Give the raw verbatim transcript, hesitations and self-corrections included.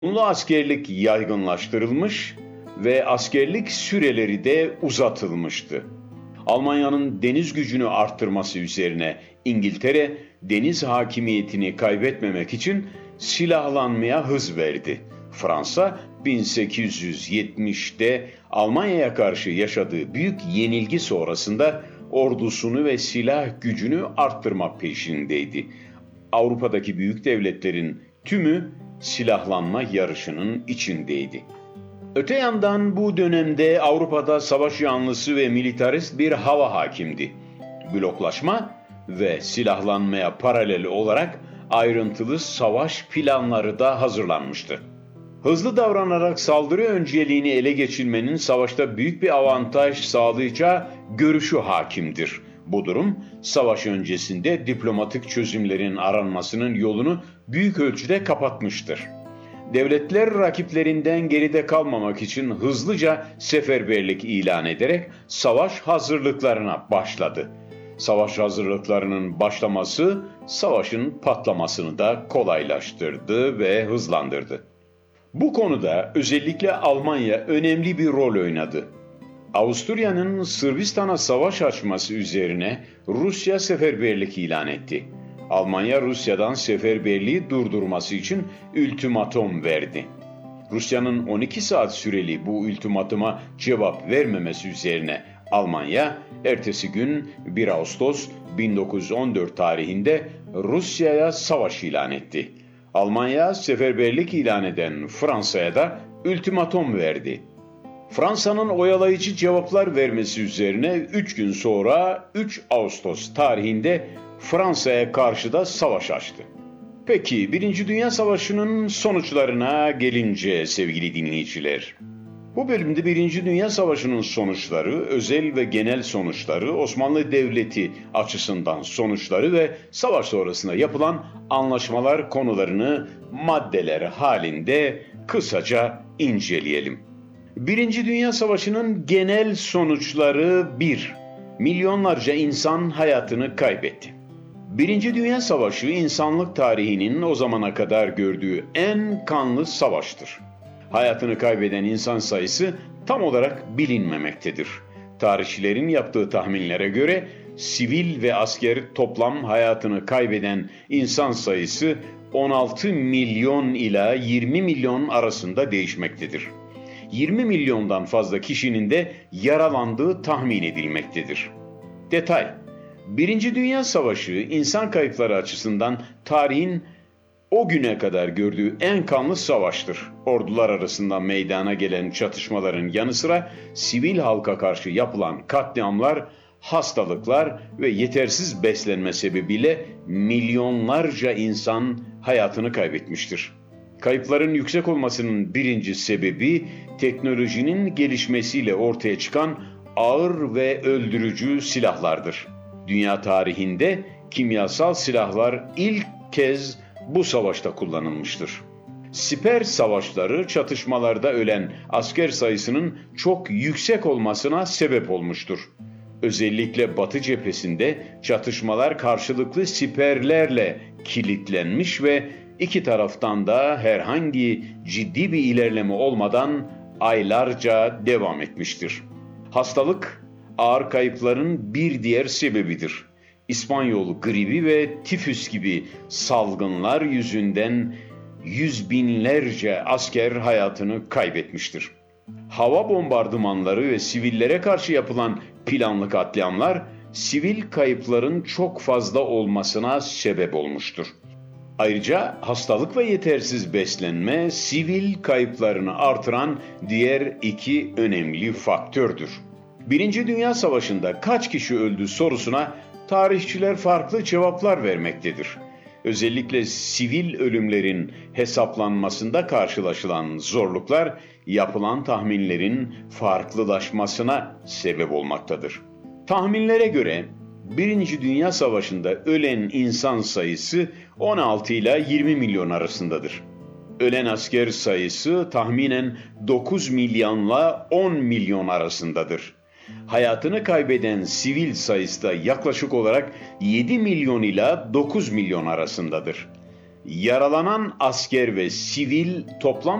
Zorunlu askerlik yaygınlaştırılmış ve askerlik süreleri de uzatılmıştı. Almanya'nın deniz gücünü arttırması üzerine İngiltere deniz hakimiyetini kaybetmemek için silahlanmaya hız verdi. Fransa bin sekiz yüz yetmişte Almanya'ya karşı yaşadığı büyük yenilgi sonrasında ordusunu ve silah gücünü arttırmak peşindeydi. Avrupa'daki büyük devletlerin tümü silahlanma yarışının içindeydi. Öte yandan bu dönemde Avrupa'da savaş yanlısı ve militarist bir hava hakimdi. Bloklaşma ve silahlanmaya paralel olarak ayrıntılı savaş planları da hazırlanmıştı. Hızlı davranarak saldırı önceliğini ele geçirmenin savaşta büyük bir avantaj sağlayacağı görüşü hakimdir. Bu durum, savaş öncesinde diplomatik çözümlerin aranmasının yolunu büyük ölçüde kapatmıştır. Devletler rakiplerinden geride kalmamak için hızlıca seferberlik ilan ederek savaş hazırlıklarına başladı. Savaş hazırlıklarının başlaması, savaşın patlamasını da kolaylaştırdı ve hızlandırdı. Bu konuda özellikle Almanya önemli bir rol oynadı. Avusturya'nın Sırbistan'a savaş açması üzerine Rusya seferberlik ilan etti. Almanya Rusya'dan seferberliği durdurması için ultimatum verdi. Rusya'nın on iki saat süreli bu ultimatuma cevap vermemesi üzerine Almanya ertesi gün bir Ağustos bin dokuz yüz on dört tarihinde Rusya'ya savaş ilan etti. Almanya seferberlik ilan eden Fransa'ya da ultimatum verdi. Fransa'nın oyalayıcı cevaplar vermesi üzerine üç gün sonra üç Ağustos tarihinde Fransa'ya karşı da savaş açtı. Peki Birinci Dünya Savaşı'nın sonuçlarına gelince sevgili dinleyiciler. Bu bölümde Birinci Dünya Savaşı'nın sonuçları, özel ve genel sonuçları, Osmanlı Devleti açısından sonuçları ve savaş sonrasında yapılan anlaşmalar konularını maddeler halinde kısaca inceleyelim. Birinci Dünya Savaşı'nın genel sonuçları bir. Milyonlarca insan hayatını kaybetti. Birinci Dünya Savaşı insanlık tarihinin o zamana kadar gördüğü en kanlı savaştır. Hayatını kaybeden insan sayısı tam olarak bilinmemektedir. Tarihçilerin yaptığı tahminlere göre sivil ve asker toplam hayatını kaybeden insan sayısı on altı milyon ila yirmi milyon arasında değişmektedir. yirmi milyondan fazla kişinin de yaralandığı tahmin edilmektedir. Detay: Birinci Dünya Savaşı insan kayıpları açısından tarihin o güne kadar gördüğü en kanlı savaştır. Ordular arasında meydana gelen çatışmaların yanı sıra sivil halka karşı yapılan katliamlar, hastalıklar ve yetersiz beslenme sebebiyle milyonlarca insan hayatını kaybetmiştir. Kayıpların yüksek olmasının birinci sebebi teknolojinin gelişmesiyle ortaya çıkan ağır ve öldürücü silahlardır. Dünya tarihinde kimyasal silahlar ilk kez bu savaşta kullanılmıştır. Siper savaşları çatışmalarda ölen asker sayısının çok yüksek olmasına sebep olmuştur. Özellikle Batı cephesinde çatışmalar karşılıklı siperlerle kilitlenmiş ve iki taraftan da herhangi ciddi bir ilerleme olmadan aylarca devam etmiştir. Hastalık, ağır kayıpların bir diğer sebebidir. İspanyol gribi ve tifüs gibi salgınlar yüzünden yüz binlerce asker hayatını kaybetmiştir. Hava bombardımanları ve sivillere karşı yapılan planlı katliamlar, sivil kayıpların çok fazla olmasına sebep olmuştur. Ayrıca hastalık ve yetersiz beslenme, sivil kayıplarını artıran diğer iki önemli faktördür. Birinci Dünya Savaşı'nda kaç kişi öldü sorusuna tarihçiler farklı cevaplar vermektedir. Özellikle sivil ölümlerin hesaplanmasında karşılaşılan zorluklar, yapılan tahminlerin farklılaşmasına sebep olmaktadır. Tahminlere göre Birinci Dünya Savaşı'nda ölen insan sayısı on altı ile yirmi milyon arasındadır. Ölen asker sayısı tahminen dokuz milyonla on milyon arasındadır. Hayatını kaybeden sivil sayısı da yaklaşık olarak yedi milyon ila dokuz milyon arasındadır. Yaralanan asker ve sivil toplam